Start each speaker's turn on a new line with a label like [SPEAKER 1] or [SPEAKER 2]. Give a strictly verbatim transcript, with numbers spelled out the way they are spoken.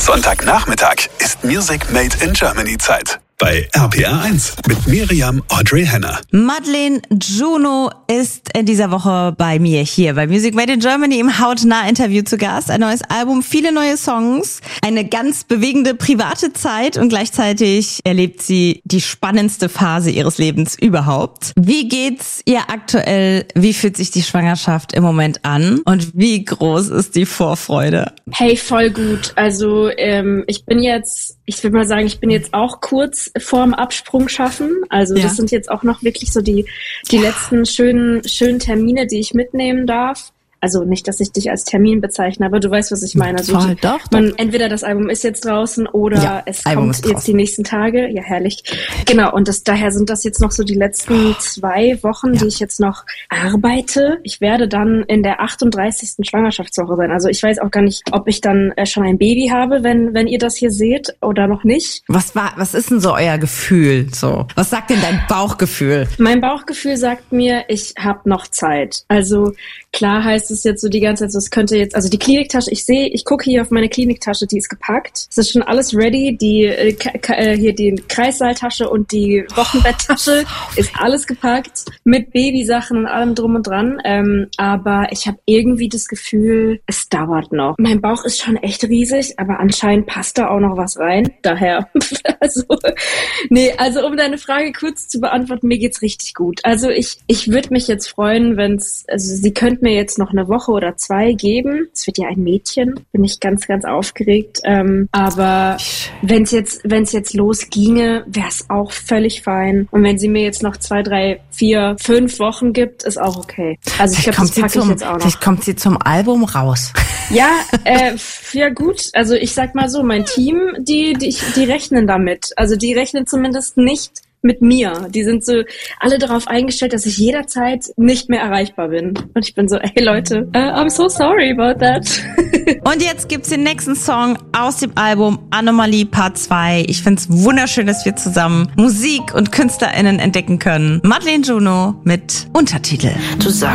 [SPEAKER 1] Sonntagnachmittag ist Music Made in Germany Zeit. Bei R P R eins mit Miriam Audrey Henner.
[SPEAKER 2] Madeleine Juno ist in dieser Woche bei mir hier bei Music Made in Germany im Hautnah-Interview zu Gast. Ein neues Album, viele neue Songs, eine ganz bewegende private Zeit und gleichzeitig erlebt sie die spannendste Phase ihres Lebens überhaupt. Wie geht's ihr aktuell? Wie fühlt sich die Schwangerschaft im Moment an? Und wie groß ist die Vorfreude?
[SPEAKER 3] Hey, voll gut. Also ähm, ich bin jetzt, ich würde mal sagen, ich bin jetzt auch kurz vorm Absprung schaffen. Also ja. Das sind jetzt auch noch wirklich so die die letzten schönen schönen Termine, die ich mitnehmen darf. Also nicht, dass ich dich als Termin bezeichne, aber du weißt, was ich meine. Also
[SPEAKER 2] Voll, doch,
[SPEAKER 3] man,
[SPEAKER 2] doch.
[SPEAKER 3] Entweder das Album ist jetzt draußen oder
[SPEAKER 2] ja,
[SPEAKER 3] es
[SPEAKER 2] Album
[SPEAKER 3] kommt jetzt die nächsten Tage. Ja, herrlich. Genau, und das, daher sind das jetzt noch so die letzten zwei Wochen, ja. die ich jetzt noch arbeite. Ich werde dann in der achtunddreißigsten Schwangerschaftswoche sein. Also ich weiß auch gar nicht, ob ich dann äh, schon ein Baby habe, wenn wenn ihr das hier seht oder noch nicht.
[SPEAKER 2] Was war, was ist denn so euer Gefühl? So, was sagt denn dein Bauchgefühl?
[SPEAKER 3] Mein Bauchgefühl sagt mir, ich habe noch Zeit. Also klar heißt es jetzt so die ganze Zeit, so es könnte jetzt, also die Kliniktasche, ich sehe, ich gucke hier auf meine Kliniktasche, die ist gepackt. Es ist schon alles ready, die äh, k- äh, hier die Kreissaaltasche und die Wochenbetttasche ist alles gepackt mit Babysachen und allem drum und dran. Ähm, aber ich habe irgendwie das Gefühl, es dauert noch. Mein Bauch ist schon echt riesig, aber anscheinend passt da auch noch was rein. Daher, also nee, also um deine Frage kurz zu beantworten, mir geht's richtig gut. Also ich ich würde mich jetzt freuen, wenn's, also sie könnte mir jetzt noch eine Woche oder zwei geben. Es wird ja ein Mädchen, bin ich ganz, ganz aufgeregt. Ähm, aber wenn es jetzt, wenn es jetzt losginge, wäre es auch völlig fein. Und wenn sie mir jetzt noch zwei, drei, vier, fünf Wochen gibt, ist auch okay. Also ich glaube, das packe ich jetzt auch noch.
[SPEAKER 2] Vielleicht kommt sie zum Album raus.
[SPEAKER 3] Ja, äh, ja gut. Also ich sag mal so, mein Team, die, die, die rechnen damit. Also die rechnen zumindest nicht mit mir. Die sind so alle darauf eingestellt, dass ich jederzeit nicht mehr erreichbar bin. Und ich bin so, hey Leute, uh, I'm so sorry about that.
[SPEAKER 2] Und jetzt gibt's den nächsten Song aus dem Album Anomalie Part zwei. Ich find's wunderschön, dass wir zusammen Musik und KünstlerInnen entdecken können. Madeleine Juno mit Untertitel.
[SPEAKER 4] Du sagst